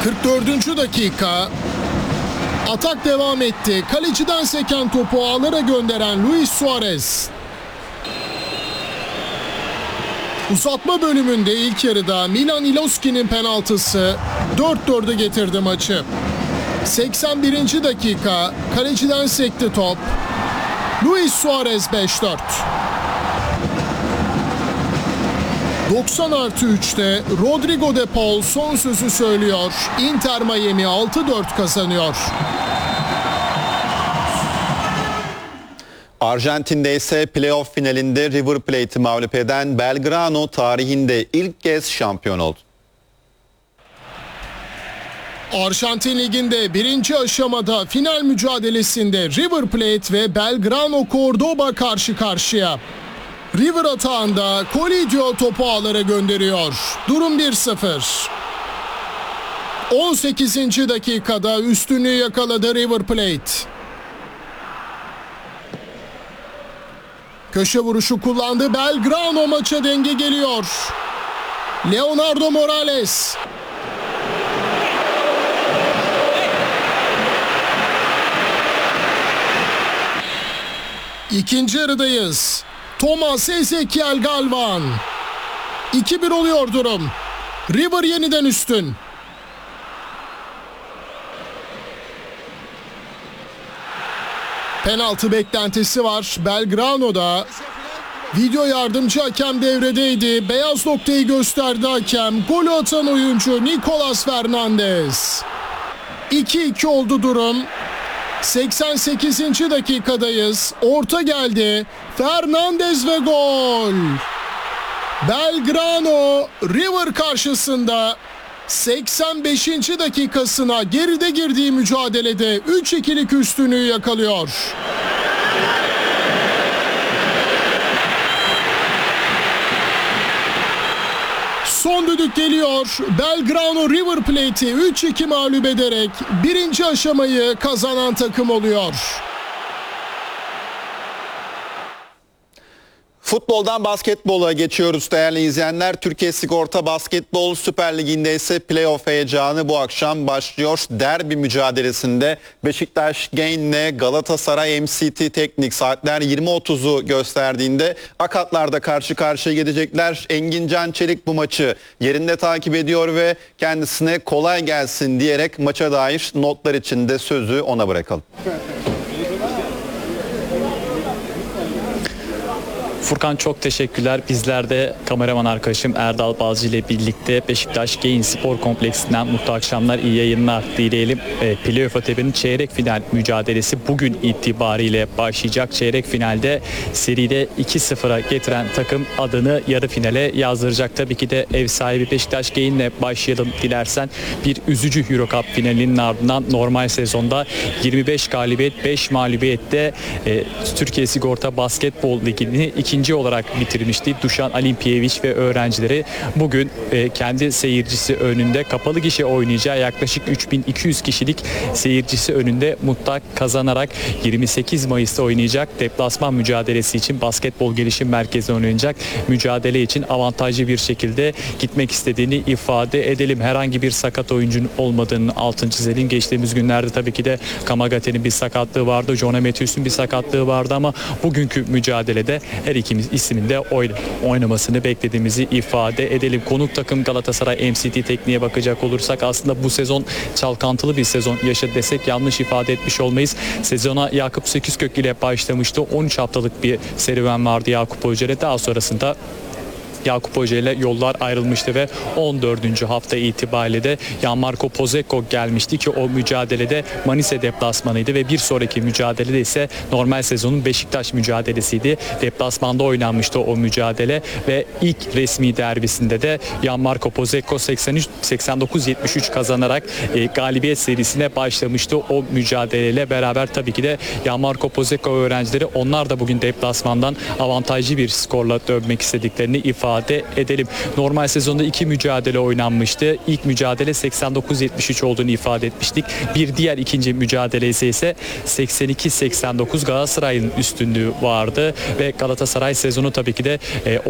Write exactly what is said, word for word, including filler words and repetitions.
kırk dördüncü dakika. Atak devam etti. Kaleciden seken topu ağlara gönderen Luis Suarez. Uzatma bölümünde ilk yarıda Milan Iloski'nin penaltısı dört dörde getirdi maçı. seksen birinci dakika kaleciden sekti top. Luis Suarez beş dört. doksan artı üçte Rodrigo de Paul son sözü söylüyor. Inter Miami altı dört kazanıyor. Arjantin'de ise playoff finalinde River Plate'i mağlup eden Belgrano tarihinde ilk kez şampiyon oldu. Arjantin Ligi'nde birinci aşamada final mücadelesinde River Plate ve Belgrano Cordoba karşı karşıya. River atağında Colidio topu ağlara gönderiyor. Durum bir sıfır. on sekizinci dakikada üstünlüğü yakaladı River Plate. Köşe vuruşu kullandı. Belgrano maça denge geliyor. Leonardo Morales. İkinci yarıdayız. Thomas Ezequiel Galvan. iki bir oluyor durum. River yeniden üstün. Penaltı beklentisi var Belgrano'da. Video yardımcı hakem devredeydi. Beyaz noktayı gösterdi hakem. Golü atan oyuncu Nicolas Fernandez. iki iki oldu durum. seksen sekizinci dakikadayız. Orta geldi. Fernandez ve gol. Belgrano River karşısında seksen beşinci dakikasına geride girdiği mücadelede üç ikilik üstünlüğü yakalıyor. Son düdük geliyor. Belgrano River Plate'i üç iki mağlup ederek birinci aşamayı kazanan takım oluyor. Futboldan basketbola geçiyoruz değerli izleyenler. Türkiye Sigorta Basketbol Süper Ligi'nde ise playoff heyecanı bu akşam başlıyor. Derbi mücadelesinde Beşiktaş Genç'le Galatasaray M C T Teknik saatler yirmi otuzu gösterdiğinde Akatlar'da karşı karşıya gelecekler. Engin Can Çelik bu maçı yerinde takip ediyor ve kendisine kolay gelsin diyerek maça dair notlar için de sözü ona bırakalım. Furkan çok teşekkürler. Bizler de kameraman arkadaşım Erdal Balcı ile birlikte Beşiktaş Genç Spor Kompleksi'nden mutlu akşamlar, iyi yayınlar dileyelim. E, Playoff A T P'nin çeyrek final mücadelesi bugün itibariyle başlayacak. Çeyrek finalde seride iki sıfıra getiren takım adını yarı finale yazdıracak. Tabii ki de ev sahibi Beşiktaş Genç'le başlayalım dilersen. Bir üzücü Euro Cup finalinin ardından normal sezonda yirmi beş galibiyet beş mağlubiyette e, Türkiye Sigorta Basketbol Ligi'ni ikinci olarak bitirmişti. Dušan Alimpijević ve öğrencileri bugün e, kendi seyircisi önünde kapalı gişe oynayacağı yaklaşık üç bin iki yüz kişilik seyircisi önünde mutlak kazanarak yirmi sekiz Mayıs'ta oynayacak deplasman mücadelesi için Basketbol Gelişim Merkezi'ne oynayacak mücadele için avantajlı bir şekilde gitmek istediğini ifade edelim. Herhangi bir sakat oyuncunun olmadığını altını çizelim. Geçtiğimiz günlerde tabii ki de Kamagate'nin bir sakatlığı vardı. Jonah Matthews'un bir sakatlığı vardı ama bugünkü mücadelede her ikimiz isminde oynamasını beklediğimizi ifade edelim. Konuk takım Galatasaray M C T Tekniğe bakacak olursak aslında bu sezon çalkantılı bir sezon yaşadı desek yanlış ifade etmiş olmayız. Sezona Yakup Sekizkök ile başlamıştı. on üç haftalık bir serüven vardı Yakup Hoca ile. Daha sonrasında Yakup Hoca ile yollar ayrılmıştı ve on dördüncü hafta itibariyle de Gianmarco Pozzecco gelmişti ki o mücadelede Manisa deplasmanıydı ve bir sonraki mücadelede ise normal sezonun Beşiktaş mücadelesiydi. Deplasmanda oynanmıştı o mücadele ve ilk resmi derbisinde de Gianmarco Pozzecco seksen üç seksen dokuz yetmiş üç kazanarak e, galibiyet serisine başlamıştı. O mücadeleyle beraber tabii ki de Gianmarco Pozzecco öğrencileri onlar da bugün deplasmandan avantajlı bir skorla dönmek istediklerini ifade edelim. Normal sezonda iki mücadele oynanmıştı. İlk mücadele seksen dokuz yetmiş üç olduğunu ifade etmiştik. Bir diğer ikinci mücadele ise seksen iki seksen dokuz Galatasaray'ın üstünlüğü vardı ve Galatasaray sezonu tabii ki de e,